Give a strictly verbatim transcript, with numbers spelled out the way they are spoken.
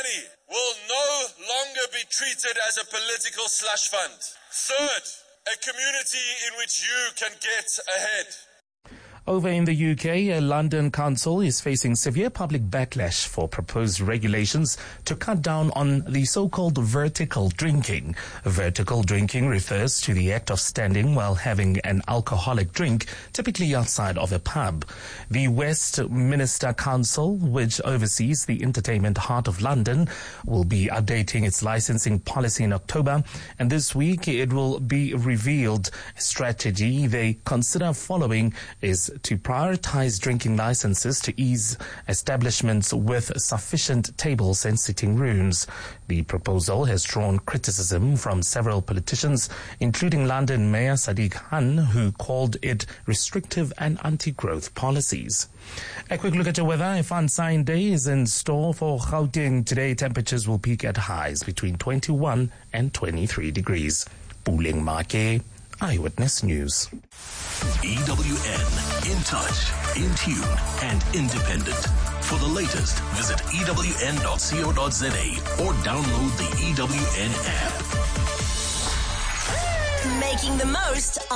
money will no longer be treated as a political slush fund. Third, a community in which you can get ahead. Over in the U K, a London council is facing severe public backlash for proposed regulations to cut down on the so-called vertical drinking. Vertical drinking refers to the act of standing while having an alcoholic drink, typically outside of a pub. The Westminster Council, which oversees the entertainment heart of London, will be updating its licensing policy in October, and this week it will be revealed a strategy they consider following is to prioritize drinking licenses to ease establishments with sufficient tables and sitting rooms. The proposal has drawn criticism from several politicians, including London Mayor Sadiq Khan, who called it restrictive and anti-growth policies. A quick look at your weather. A sunshine day is in store for Gauteng. Today, temperatures will peak at highs between twenty-one and twenty-three degrees. Puleng Make, Eyewitness News. E W N, in touch, in tune, and independent. For the latest, visit E W N dot co dot za or download the E W N app. Making the most